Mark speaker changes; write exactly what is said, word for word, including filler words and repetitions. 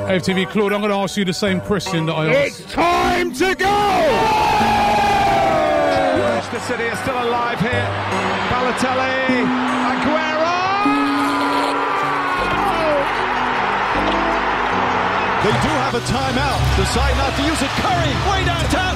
Speaker 1: A F T V, Claude, I'm going to ask you the same question that I asked.
Speaker 2: It's time to go!
Speaker 3: Manchester City are still alive here. Balotelli, Aguero!
Speaker 4: They do have a timeout. Decide not to use it. Curry, way downtown.